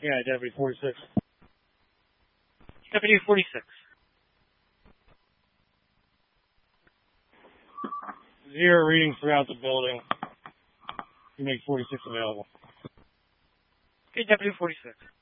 Yeah, Deputy 46. Deputy 46. Zero readings throughout the building. You make 46 available. Okay, Deputy 46.